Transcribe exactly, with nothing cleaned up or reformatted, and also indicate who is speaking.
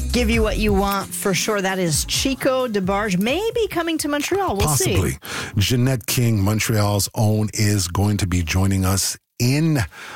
Speaker 1: give you what you want for sure. That is Chico DeBarge, maybe coming to Montreal. We'll
Speaker 2: Possibly.
Speaker 1: see.
Speaker 2: Jeanette King, Montreal's own, is going to be joining us in